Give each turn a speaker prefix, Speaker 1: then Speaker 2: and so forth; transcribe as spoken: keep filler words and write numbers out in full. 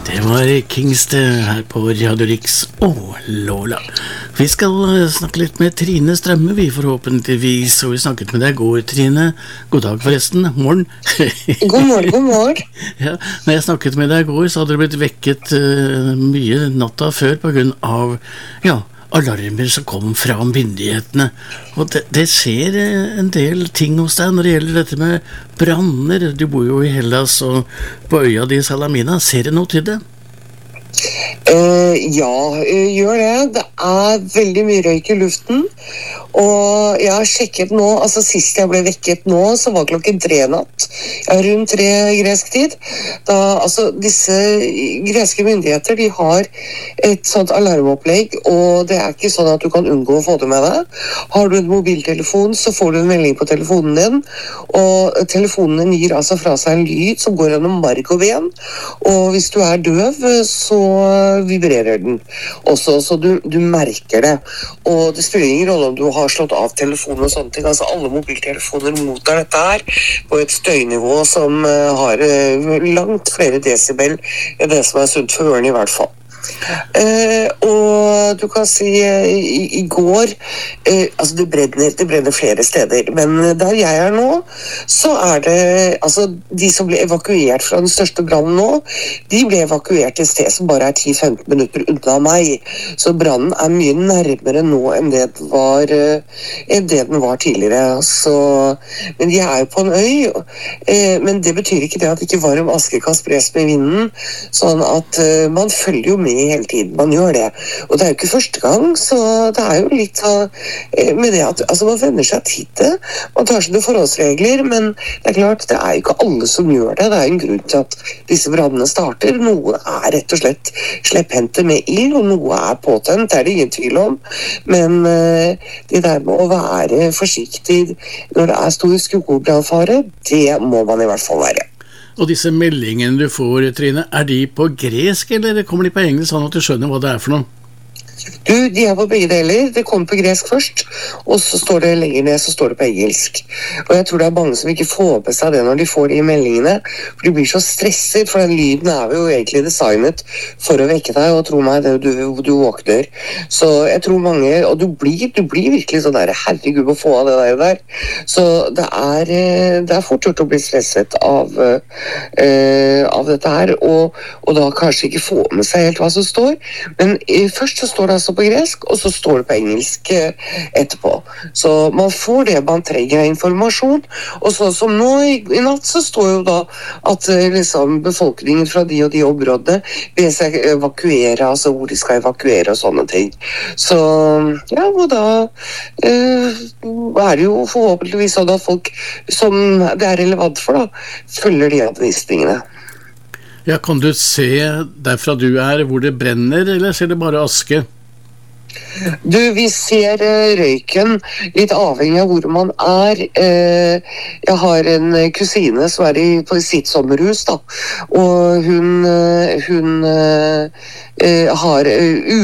Speaker 1: Det var Kingston her på Radio Rix og Lola. Vi skal snakke litt med Trine Strømme, vi forhåpentligvis, og vi snakket med deg i går, Trine. God dag forresten, morgen.
Speaker 2: God morgen, god morgen.
Speaker 1: Ja, når jeg snakket med deg i går, så hadde du blitt vekket uh, mye natta før på grunn av, ja, alarmer som kom fra myndighetene. Og det, det skjer en del ting hos deg når det gjelder dette med branner. Du bor jo i Hellas og på øya di Salamina. Ser du noe til det?
Speaker 2: Uh, ja, uh, gjør det. Det er veldig mye røyk i luften. Og jeg har sjekket nå, altså sist jeg ble vekket nå, så var klokken tre natt. Jeg er rundt tre gresk tid. Da, altså disse greske myndigheter, de har et sånt alarmopplegg, og det er ikke sånn at du kan unngå å få det med deg. Har du en mobiltelefon, så får du en melding på telefonen din, og telefonen gir altså fra seg en lyd som går gjennom marg og ben, og hvis du er døv, så vibrerer den også, så du, du merker det. Og det spiller ingen rolle om du har slått av telefonen og sånne ting. Altså alle mobiltelefoner mottar dette her på et støynivå som uh, har uh, langt flere desibel enn det som er sunt for ørene i hvert fall. Uh, og du kan si uh, i, i går uh, altså det brenner, det brenner flere steder, men der jeg er nå så er det, altså de som ble evakuert fra den største brannen nå, de ble evakuert til et sted som bare er ti til femten minutter unna meg, så brannen er mye nærmere nå enn det den var, uh, enn det den var tidligere, så, men de er jo på en øy, uh, men det betyr ikke det at ikke varm aske kan spres med vinden, sånn at uh, man følger jo med hele tiden, man gjør det. Og det er jo ikke første gang, så det er jo litt med det at altså man venner seg til det, man tar sine forholdsregler, men det er klart, det er jo ikke alle som gjør det. Det er en grunn til at disse brandene starter. Noe er rett og slett slepphendte med ild, og noe er påtent, det er det ingen tvil om. Men det der med å være forsiktig når det er stor skogbrannfare, det må man i hvert fall være.
Speaker 1: Og disse meldingene du får, Trine, er de på gresk, eller kommer de på engelsk, sånn at du skjønner hva det er for noe?
Speaker 2: Du, de er på begge deler. Det kommer på gresk først, og så står det lenger ned, så står det på engelsk. Og jeg tror det er mange som ikke får med seg det når de får de meldingene, for de blir så stresset, for den lyden er jo egentlig designet for å vekke deg, og tro meg, det, du, du våkner. Så jeg tror mange, og du blir, du blir virkelig sånn der, herregud, å få av det der, der. Så det er, det er fort gjort å bli stresset av, uh, av dette her, og, og da kanskje ikke få med seg helt hva som står. Men uh, først så står det altså på gresk, og så står det på engelsk etterpå. Så man får det man trenger av informasjon, og så som nå i, i natt så står jo da at liksom befolkningen fra de og de områdene ber seg evakuere, altså hvor de skal evakuere og sånne ting. Så ja, og da eh, er det jo forhåpentligvis sånn at folk som det er relevant for da, følger de anvisningene.
Speaker 1: Ja, kan du se derfra du er hvor det brenner, eller ser det bare aske?
Speaker 2: Du, vi ser uh, røyken, litt avhengig av hvor man er. Uh, jeg har en kusine som er i, på sitt sommerhus, da, og hun, uh, hun uh, uh, har uh,